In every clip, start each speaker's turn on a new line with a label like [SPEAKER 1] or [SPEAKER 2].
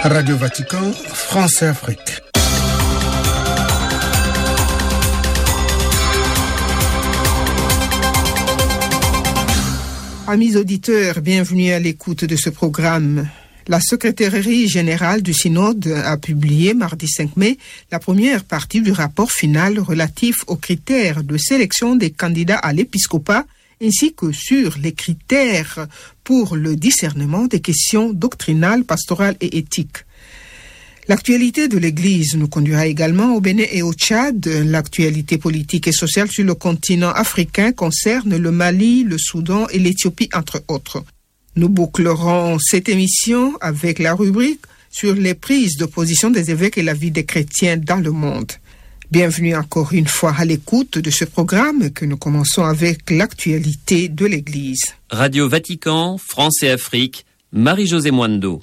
[SPEAKER 1] Radio Vatican, France et Afrique.
[SPEAKER 2] Amis auditeurs, bienvenue à l'écoute de ce programme. La secrétairerie générale du Synode a publié mardi 5 mai la première partie du rapport final relatif aux critères de sélection des candidats à l'épiscopat ainsi que sur les critères pour le discernement des questions doctrinales, pastorales et éthiques. L'actualité de l'Église nous conduira également au Bénin et au Tchad. L'actualité politique et sociale sur le continent africain concerne le Mali, le Soudan et l'Éthiopie, entre autres. Nous bouclerons cette émission avec la rubrique sur les prises de position des évêques et la vie des chrétiens dans le monde. Bienvenue encore une fois à l'écoute de ce programme que nous commençons avec l'actualité de l'Église.
[SPEAKER 3] Radio Vatican, France et Afrique, Marie-Josée Mwando.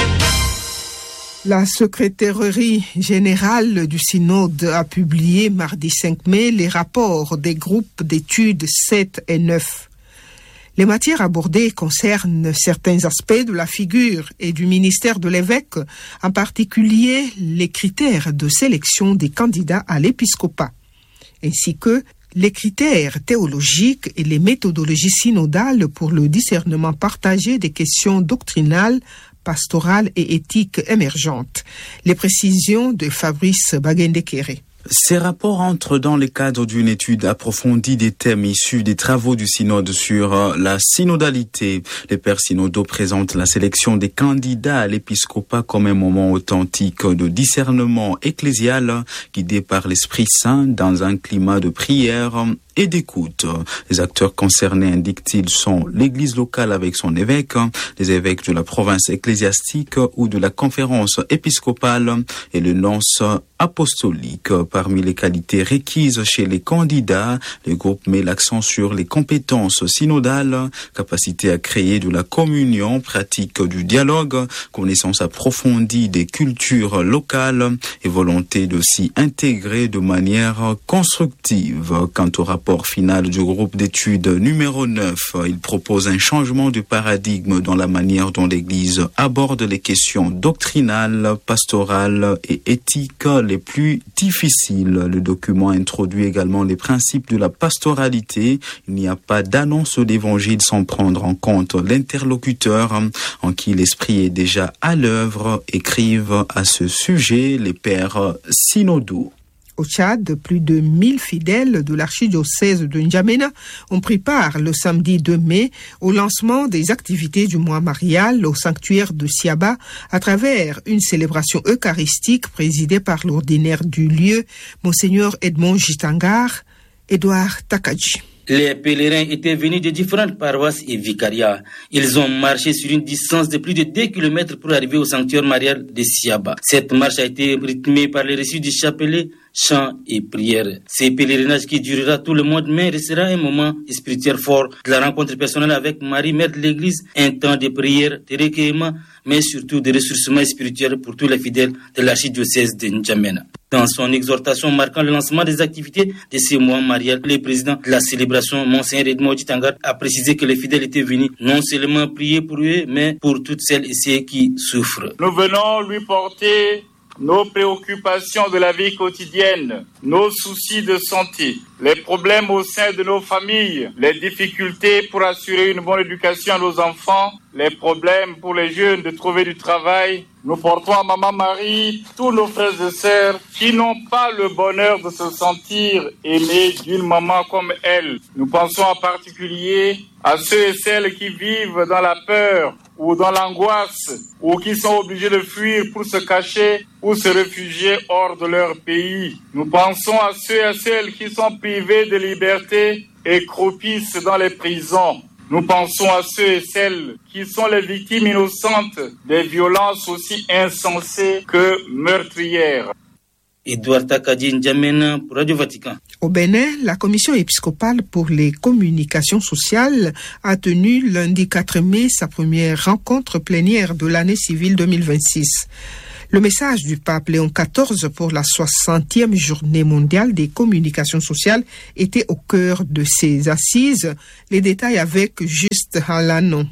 [SPEAKER 2] La secrétairerie générale du Synode a publié mardi 5 mai les rapports des groupes d'études 7 et 9. Les matières abordées concernent certains aspects de la figure et du ministère de l'évêque, en particulier les critères de sélection des candidats à l'épiscopat, ainsi que les critères théologiques et les méthodologies synodales pour le discernement partagé des questions doctrinales, pastorales et éthiques émergentes. Les précisions de Fabrice Bagendekere.
[SPEAKER 4] Ces rapports entrent dans le cadre d'une étude approfondie des thèmes issus des travaux du synode sur la synodalité. Les pères synodaux présentent la sélection des candidats à l'épiscopat comme un moment authentique de discernement ecclésial guidé par l'Esprit Saint dans un climat de prière et d'écoute. Les acteurs concernés, indiquent-ils, sont l'église locale avec son évêque, les évêques de la province ecclésiastique ou de la conférence épiscopale et le nonce apostolique. Parmi les qualités requises chez les candidats, le groupe met l'accent sur les compétences synodales, capacité à créer de la communion, pratique du dialogue, connaissance approfondie des cultures locales et volonté de s'y intégrer de manière constructive. Quant au rapport final du groupe d'études numéro 9, il propose un changement de paradigme dans la manière dont l'Église aborde les questions doctrinales, pastorales et éthiques les plus difficiles. Le document introduit également les principes de la pastoralité. Il n'y a pas d'annonce d'évangile sans prendre en compte l'interlocuteur en qui l'Esprit est déjà à l'œuvre, écrivent à ce sujet les pères synodaux.
[SPEAKER 2] Au Tchad, plus de 1000 fidèles de l'archidiocèse de N'Djamena ont pris part le samedi 2 mai au lancement des activités du mois marial au sanctuaire de Siaba à travers une célébration eucharistique présidée par l'ordinaire du lieu, Monseigneur Edmond Jitangar, Edouard Takadji.
[SPEAKER 5] Les pèlerins étaient venus de différentes paroisses et vicariats. Ils ont marché sur une distance de plus de 2 km pour arriver au sanctuaire marial de Siaba. Cette marche a été rythmée par les reçus du chapelet, chants et prières. Ce pèlerinage qui durera tout le mois de mai restera un moment spirituel fort de la rencontre personnelle avec Marie, mère de l'Église, un temps de prière, de recueillement, mais surtout de ressourcement spirituel pour tous les fidèles de l'archidiocèse de N'Djamena. Dans son exhortation marquant le lancement des activités de ce mois marial, le président de la célébration, Monseigneur Edmond Jitangar, a précisé que les fidèles étaient venus non seulement prier pour eux, mais pour toutes celles et ceux qui souffrent.
[SPEAKER 6] Nous venons lui porter nos préoccupations de la vie quotidienne, nos soucis de santé, les problèmes au sein de nos familles, les difficultés pour assurer une bonne éducation à nos enfants, les problèmes pour les jeunes de trouver du travail. Nous portons à Maman Marie tous nos frères et sœurs qui n'ont pas le bonheur de se sentir aimés d'une maman comme elle. Nous pensons en particulier à ceux et celles qui vivent dans la peur ou dans l'angoisse ou qui sont obligés de fuir pour se cacher ou se réfugier hors de leur pays. Nous pensons à ceux et celles qui sont privés de liberté et croupissent dans les prisons. Nous pensons à ceux et celles qui sont les victimes innocentes des violences aussi insensées que meurtrières.
[SPEAKER 5] Edouard Takadji, N'Djamena pour Radio Vatican.
[SPEAKER 2] Au Bénin, la commission épiscopale pour les communications sociales a tenu lundi 4 mai sa première rencontre plénière de l'année civile 2026. Le message du pape Léon XIV pour la 60e journée mondiale des communications sociales était au cœur de ces assises. Les détails avec Juste Halanon.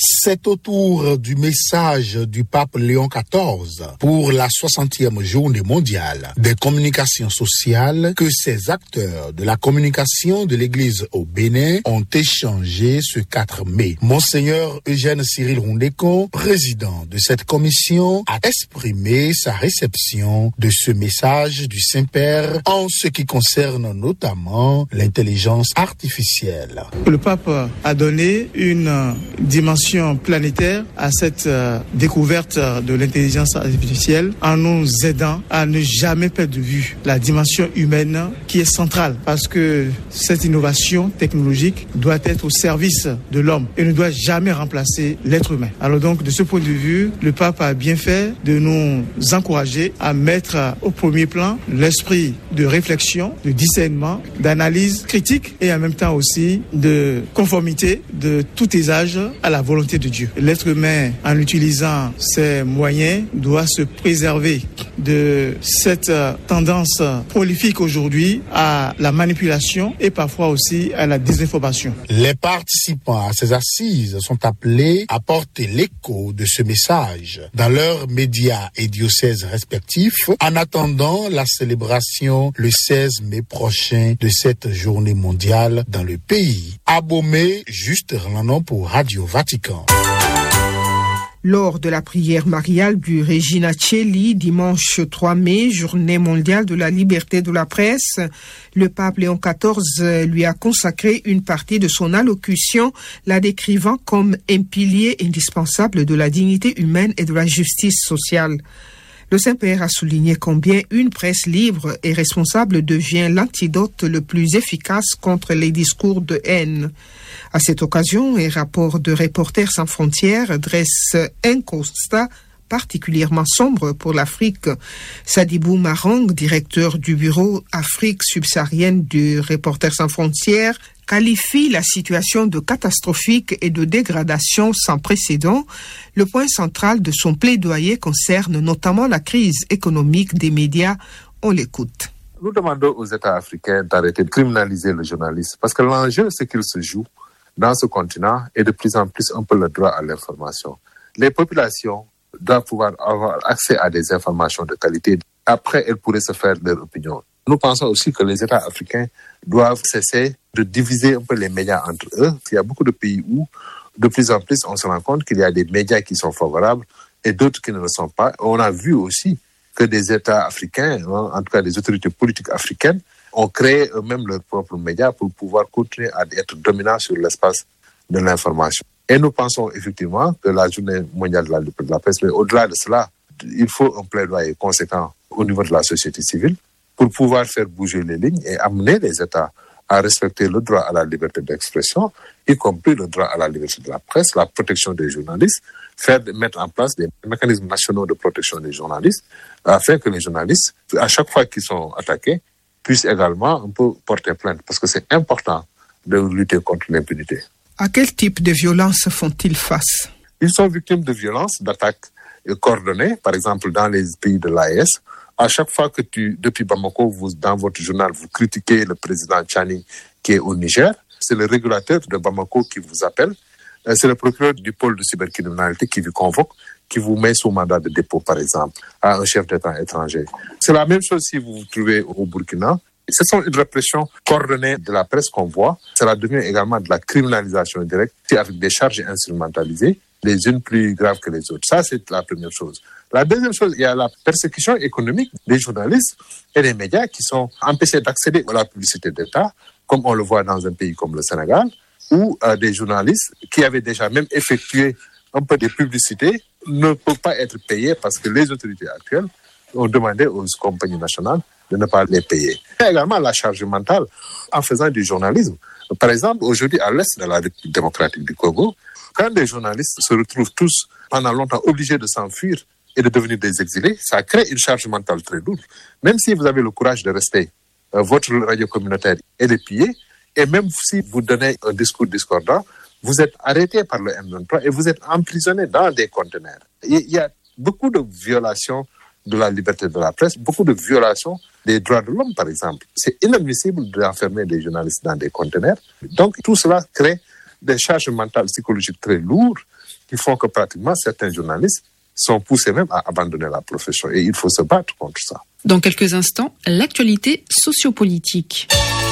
[SPEAKER 1] C'est autour du message du pape Léon XIV pour la 60e journée mondiale des communications sociales que ces acteurs de la communication de l'Église au Bénin ont échangé ce 4 mai. Monseigneur Eugène Cyril Rondécon, président de cette commission, a exprimé sa réception de ce message du Saint-Père en ce qui concerne notamment l'intelligence artificielle.
[SPEAKER 7] Le pape a donné une dimension planétaire à cette découverte de l'intelligence artificielle en nous aidant à ne jamais perdre de vue la dimension humaine qui est centrale parce que cette innovation technologique doit être au service de l'homme et ne doit jamais remplacer l'être humain. Alors donc de ce point de vue, le pape a bien fait de nous encourager à mettre au premier plan l'esprit de réflexion, de discernement, d'analyse critique et en même temps aussi de conformité de tout usage à la volonté de Dieu. L'être humain, en utilisant ces moyens, doit se préserver de cette tendance prolifique aujourd'hui à la manipulation et parfois aussi à la désinformation.
[SPEAKER 1] Les participants à ces assises sont appelés à porter l'écho de ce message dans leurs médias et diocèses respectifs en attendant la célébration le 16 mai prochain de cette journée mondiale dans le pays. Abomé, Juste Ranon pour Radio Vatican.
[SPEAKER 2] Lors de la prière mariale du Regina Coeli, dimanche 3 mai, journée mondiale de la liberté de la presse, le pape Léon XIV lui a consacré une partie de son allocution, la décrivant comme un pilier indispensable de la dignité humaine et de la justice sociale. Le Saint-Père a souligné combien une presse libre et responsable devient l'antidote le plus efficace contre les discours de haine. À cette occasion, un rapport de Reporters sans frontières dresse un constat particulièrement sombre pour l'Afrique. Sadibou Marang, directeur du bureau Afrique subsaharienne de Reporters sans frontières, qualifie la situation de catastrophique et de dégradation sans précédent. Le point central de son plaidoyer concerne notamment la crise économique des médias. On l'écoute.
[SPEAKER 8] Nous demandons aux États africains d'arrêter de criminaliser le journaliste parce que l'enjeu, c'est qu'il se joue dans ce continent et de plus en plus un peu le droit à l'information. Les populations doivent pouvoir avoir accès à des informations de qualité. Après, elles pourraient se faire leur opinion. Nous pensons aussi que les États africains doivent cesser de diviser un peu les médias entre eux. Il y a beaucoup de pays où, de plus en plus, on se rend compte qu'il y a des médias qui sont favorables et d'autres qui ne le sont pas. On a vu aussi que des États africains, en tout cas des autorités politiques africaines, ont créé eux-mêmes leurs propres médias pour pouvoir continuer à être dominants sur l'espace de l'information. Et nous pensons effectivement que la journée mondiale de la liberté de la presse, mais au-delà de cela, il faut un plaidoyer conséquent au niveau de la société civile pour pouvoir faire bouger les lignes et amener les États à respecter le droit à la liberté d'expression, y compris le droit à la liberté de la presse, la protection des journalistes, mettre en place des mécanismes nationaux de protection des journalistes, afin que les journalistes, à chaque fois qu'ils sont attaqués, puissent également un peu porter plainte, parce que c'est important de lutter contre l'impunité.
[SPEAKER 2] À quel type de violence font-ils face?
[SPEAKER 8] Ils sont victimes de violences, d'attaques coordonnées, par exemple dans les pays de l'AES. À chaque fois que depuis Bamako, dans votre journal, vous critiquez le président Tchani qui est au Niger, c'est le régulateur de Bamako qui vous appelle, c'est le procureur du pôle de cybercriminalité qui vous convoque, qui vous met sous mandat de dépôt, par exemple, à un chef d'État étranger. C'est la même chose si vous vous trouvez au Burkina. Ce sont une répression coordonnée de la presse qu'on voit. Cela devient également de la criminalisation directe avec des charges instrumentalisées, les unes plus graves que les autres. Ça, c'est la première chose. La deuxième chose, il y a la persécution économique des journalistes et des médias qui sont empêchés d'accéder à la publicité d'État, comme on le voit dans un pays comme le Sénégal, où des journalistes qui avaient déjà même effectué un peu de publicité ne peuvent pas être payés parce que les autorités actuelles ont demandé aux compagnies nationales de ne pas les payer. Il y a également la charge mentale en faisant du journalisme. Par exemple, aujourd'hui, à l'est de la République démocratique du Congo, quand des journalistes se retrouvent tous pendant longtemps obligés de s'enfuir et de devenir des exilés, ça crée une charge mentale très lourde. Même si vous avez le courage de rester, votre radio communautaire est pillée, et même si vous donnez un discours discordant, vous êtes arrêté par le M23 et vous êtes emprisonné dans des conteneurs. Il y a beaucoup de violations de la liberté de la presse, beaucoup de violations des droits de l'homme, par exemple. C'est inadmissible d'enfermer des journalistes dans des conteneurs. Donc, tout cela crée des charges mentales psychologiques très lourdes qui font que pratiquement certains journalistes sont poussés même à abandonner la profession. Et il faut se battre contre ça.
[SPEAKER 9] Dans quelques instants, l'actualité sociopolitique.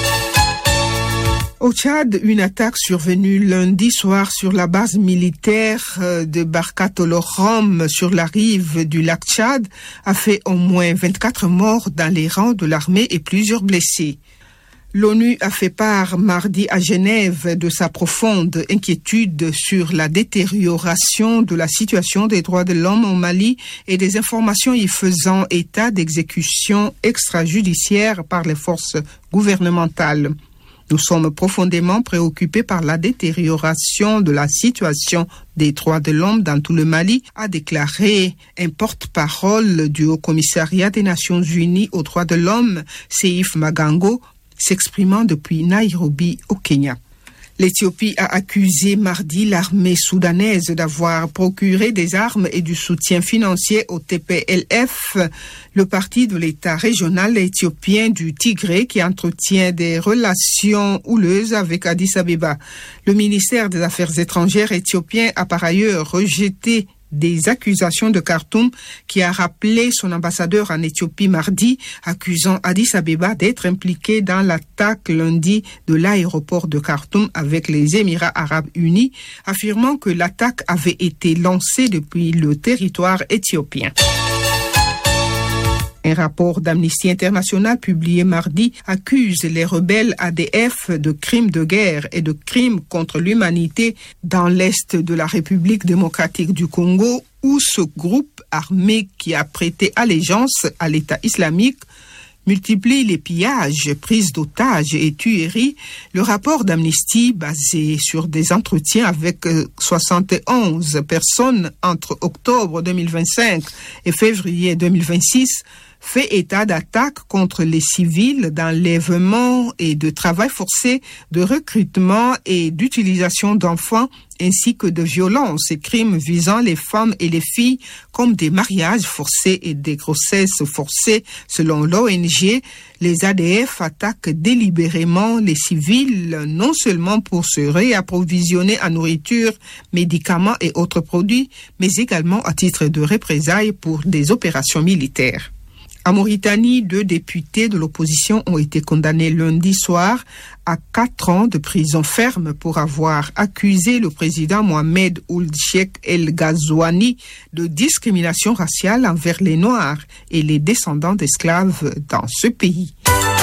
[SPEAKER 2] Au Tchad, une attaque survenue lundi soir sur la base militaire de Barkatolorom sur la rive du lac Tchad a fait au moins 24 morts dans les rangs de l'armée et plusieurs blessés. L'ONU a fait part mardi à Genève de sa profonde inquiétude sur la détérioration de la situation des droits de l'homme au Mali et des informations y faisant état d'exécutions extrajudiciaires par les forces gouvernementales. Nous sommes profondément préoccupés par la détérioration de la situation des droits de l'homme dans tout le Mali, a déclaré un porte-parole du Haut-Commissariat des Nations Unies aux droits de l'homme, Seif Magango, s'exprimant depuis Nairobi au Kenya. L'Éthiopie a accusé mardi l'armée soudanaise d'avoir procuré des armes et du soutien financier au TPLF, le parti de l'État régional éthiopien du Tigré qui entretient des relations houleuses avec Addis Abeba. Le ministère des Affaires étrangères éthiopien a par ailleurs rejeté des accusations de Khartoum qui a rappelé son ambassadeur en Éthiopie mardi, accusant Addis Abeba d'être impliqué dans l'attaque lundi de l'aéroport de Khartoum avec les Émirats arabes unis, affirmant que l'attaque avait été lancée depuis le territoire éthiopien. Un rapport d'Amnesty International publié mardi accuse les rebelles ADF de crimes de guerre et de crimes contre l'humanité dans l'est de la République démocratique du Congo, où ce groupe armé qui a prêté allégeance à l'État islamique multiplie les pillages, prises d'otages et tueries. Le rapport d'Amnesty, basé sur des entretiens avec 71 personnes entre octobre 2025 et février 2026, fait état d'attaques contre les civils, d'enlèvements et de travail forcé, de recrutement et d'utilisation d'enfants, ainsi que de violences et crimes visant les femmes et les filles, comme des mariages forcés et des grossesses forcées. Selon l'ONG, les ADF attaquent délibérément les civils, non seulement pour se réapprovisionner en nourriture, médicaments et autres produits, mais également à titre de représailles pour des opérations militaires. En Mauritanie, 2 députés de l'opposition ont été condamnés lundi soir à 4 ans de prison ferme pour avoir accusé le président Mohamed Ould Cheikh El Ghazouani de discrimination raciale envers les Noirs et les descendants d'esclaves dans ce pays.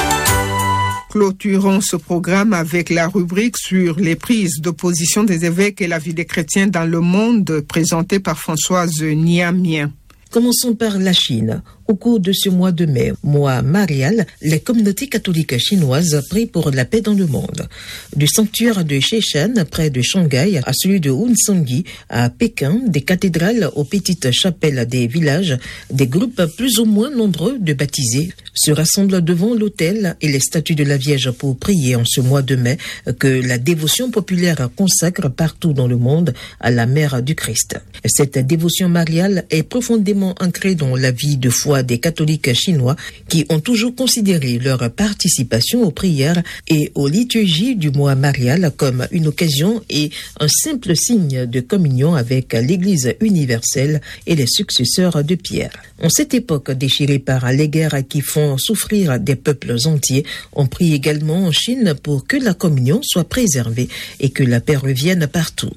[SPEAKER 2] Clôturons ce programme avec la rubrique sur les prises d'opposition des évêques et la vie des chrétiens dans le monde, présentée par Françoise Niamien.
[SPEAKER 10] Commençons par la Chine. Au cours de ce mois de mai, mois marial, les communautés catholiques chinoises prient pour la paix dans le monde. Du sanctuaire de Sheshan, près de Shanghai, à celui de Wonsongyi, à Pékin, des cathédrales aux petites chapelles des villages, des groupes plus ou moins nombreux de baptisés se rassemblent devant l'autel et les statues de la Vierge pour prier en ce mois de mai que la dévotion populaire consacre partout dans le monde à la Mère du Christ. Cette dévotion mariale est profondément ancrée dans la vie de foi des catholiques chinois qui ont toujours considéré leur participation aux prières et aux liturgies du mois marial comme une occasion et un simple signe de communion avec l'Église universelle et les successeurs de Pierre. En cette époque déchirée par les guerres qui font souffrir des peuples entiers, on prie également en Chine pour que la communion soit préservée et que la paix revienne partout.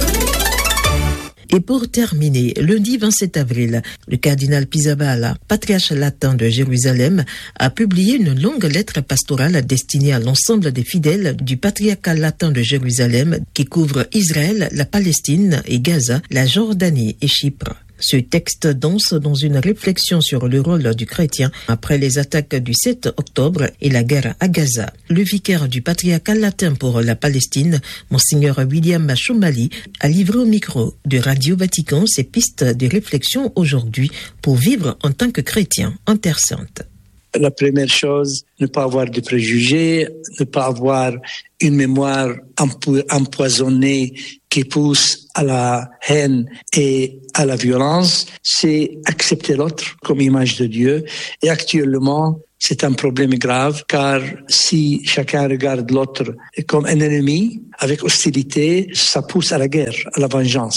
[SPEAKER 10] Et pour terminer, lundi 27 avril, le cardinal Pizzaballa, patriarche latin de Jérusalem, a publié une longue lettre pastorale destinée à l'ensemble des fidèles du patriarcat latin de Jérusalem qui couvre Israël, la Palestine et Gaza, la Jordanie et Chypre. Ce texte danse dans une réflexion sur le rôle du chrétien après les attaques du 7 octobre et la guerre à Gaza. Le vicaire du patriarcat latin pour la Palestine, Monseigneur William Chomali, a livré au micro de Radio Vatican ses pistes de réflexion aujourd'hui pour vivre en tant que chrétien en Terre Sainte.
[SPEAKER 11] La première chose, ne pas avoir de préjugés, ne pas avoir une mémoire empoisonnée qui pousse à la haine et à la violence, c'est accepter l'autre comme image de Dieu. Et actuellement, c'est un problème grave car si chacun regarde l'autre comme un ennemi avec hostilité, ça pousse à la guerre, à la vengeance.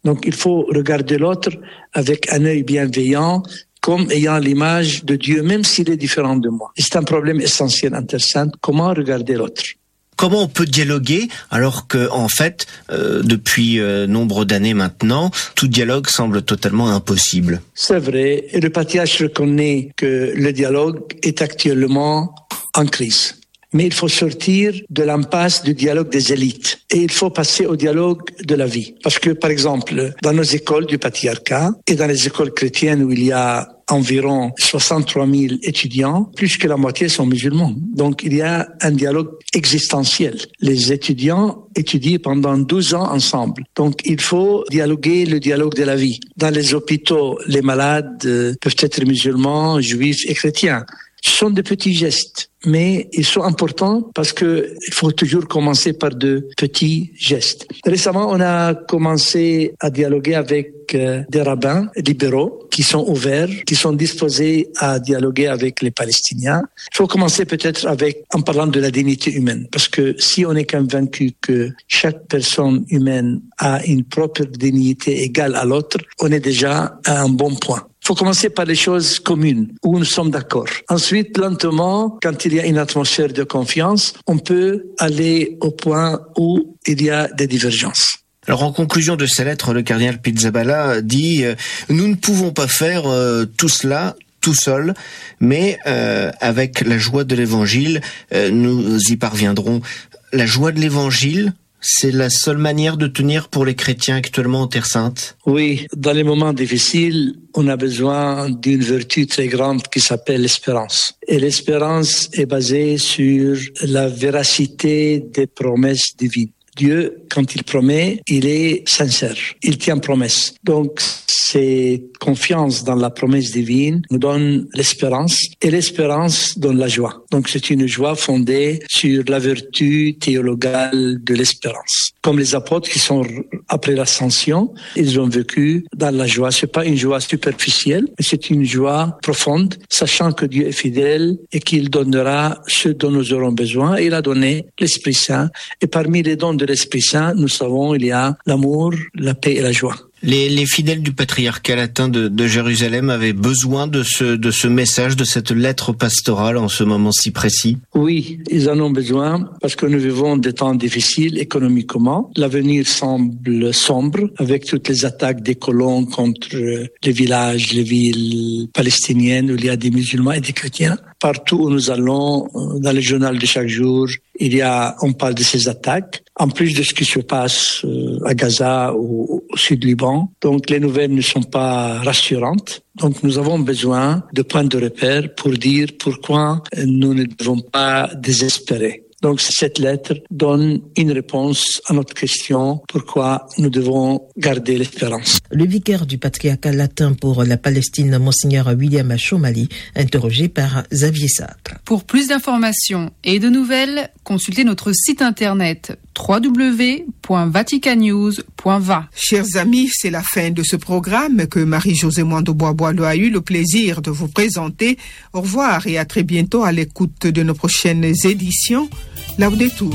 [SPEAKER 11] Donc il faut regarder l'autre avec un œil bienveillant, comme ayant l'image de Dieu, même s'il est différent de moi. C'est un problème essentiel intersainte. Comment regarder l'autre?
[SPEAKER 12] Comment on peut dialoguer alors que, en fait, depuis nombre d'années maintenant, tout dialogue semble totalement impossible?
[SPEAKER 11] C'est vrai, et le patriarche reconnaît que le dialogue est actuellement en crise. Mais il faut sortir de l'impasse du dialogue des élites et il faut passer au dialogue de la vie. Parce que, par exemple, dans nos écoles du patriarcat et dans les écoles chrétiennes où il y a environ 63 000 étudiants, plus que la moitié sont musulmans. Donc, il y a un dialogue existentiel. Les étudiants étudient pendant 12 ans ensemble. Donc, il faut dialoguer le dialogue de la vie. Dans les hôpitaux, les malades peuvent être musulmans, juifs et chrétiens. Ce sont de petits gestes, mais ils sont importants parce que il faut toujours commencer par de petits gestes. Récemment, on a commencé à dialoguer avec des rabbins libéraux qui sont ouverts, qui sont disposés à dialoguer avec les Palestiniens. Il faut commencer peut-être en parlant de la dignité humaine, parce que si on est convaincu que chaque personne humaine a une propre dignité égale à l'autre, on est déjà à un bon point. Il faut commencer par les choses communes, où nous sommes d'accord. Ensuite, lentement, quand il y a une atmosphère de confiance, on peut aller au point où il y a des divergences.
[SPEAKER 12] Alors en conclusion de sa lettre, le cardinal Pizzaballa dit « Nous ne pouvons pas faire tout cela tout seul, mais avec la joie de l'Évangile, nous y parviendrons. » La joie de l'Évangile, c'est la seule manière de tenir pour les chrétiens actuellement en Terre Sainte?
[SPEAKER 11] Oui, dans les moments difficiles, on a besoin d'une vertu très grande qui s'appelle l'espérance. Et l'espérance est basée sur la véracité des promesses divines. Dieu, quand il promet, il est sincère. Il tient promesse. Donc, cette confiance dans la promesse divine nous donne l'espérance et l'espérance donne la joie. Donc, c'est une joie fondée sur la vertu théologale de l'espérance. Comme les apôtres qui sont après l'ascension, ils ont vécu dans la joie. C'est pas une joie superficielle, mais c'est une joie profonde, sachant que Dieu est fidèle et qu'il donnera ce dont nous aurons besoin. Il a donné l'Esprit Saint. Et parmi les dons de l'Esprit Saint, nous savons, il y a l'amour, la paix et la joie.
[SPEAKER 12] Les fidèles du patriarcat latin de Jérusalem avaient besoin de ce message, de cette lettre pastorale en ce moment si précis? Oui,
[SPEAKER 11] ils en ont besoin parce que nous vivons des temps difficiles économiquement. L'avenir semble sombre avec toutes les attaques des colons contre les villages, les villes palestiniennes où il y a des musulmans et des chrétiens. Partout où nous allons, dans les journaux de chaque jour, on parle de ces attaques. En plus de ce qui se passe à Gaza ou au sud du Liban. Donc les nouvelles ne sont pas rassurantes. Donc nous avons besoin de points de repère pour dire pourquoi nous ne devons pas désespérer. Donc cette lettre donne une réponse à notre question, pourquoi nous devons garder l'espérance.
[SPEAKER 10] Le vicaire du patriarcat latin pour la Palestine, Monseigneur William Chomali, interrogé par Xavier Satre.
[SPEAKER 9] Pour plus d'informations et de nouvelles, consultez notre site internet www.vaticannews.va.
[SPEAKER 2] Chers amis, c'est la fin de ce programme que Marie-Josée Mwando-Bois-Boileau a eu le plaisir de vous présenter. Au revoir et à très bientôt à l'écoute de nos prochaines éditions. Laudetur.